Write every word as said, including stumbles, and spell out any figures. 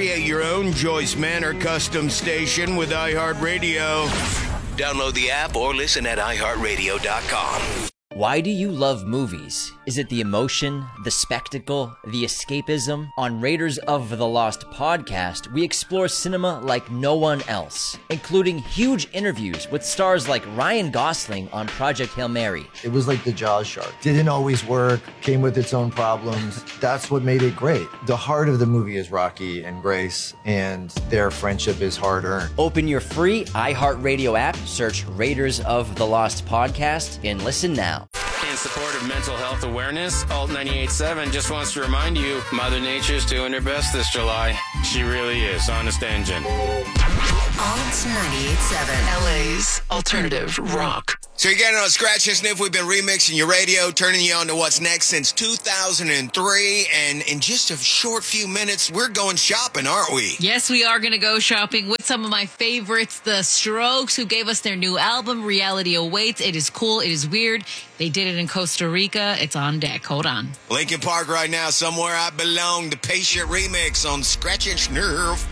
Create your own Joyce Manor custom station with iHeartRadio. Download the app or listen at i heart radio dot com. Why do you love movies? Is it the emotion, the spectacle, the escapism? On Raiders of the Lost podcast, we explore cinema like no one else, including huge interviews with stars like Ryan Gosling on Project Hail Mary. It was like the Jaws shark. Didn't always work, came with its own problems. That's what made it great. The heart of the movie is Rocky and Grace, and their friendship is hard-earned. Open your free iHeartRadio app, search Raiders of the Lost podcast, and listen now. In support of mental health awareness, Alt ninety-eight point seven just wants to remind you, Mother Nature's doing her best this July. She really is. Honest engine. Alt ninety-eight point seven, L A's alternative rock. So you're getting on Scratch and Sniff. We've been remixing your radio, turning you on to what's next since two thousand three. And in just a short few minutes, we're going shopping, aren't we? Yes, we are going to go shopping with some of my favorites, The Strokes, who gave us their new album, Reality Awaits. It is cool. It is weird. They did it in Costa Rica. It's on deck. Hold on. Linkin Park right now, Somewhere I Belong, the Patient remix on Scratch and Sniff.